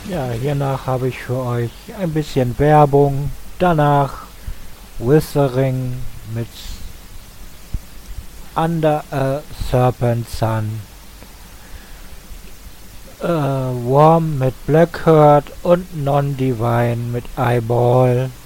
Ja, hiernach habe ich für euch ein bisschen Werbung. Danach Whistling mit Under a Serpent Sun. Warm mit Blackheart und Non-Divine mit Eyeball.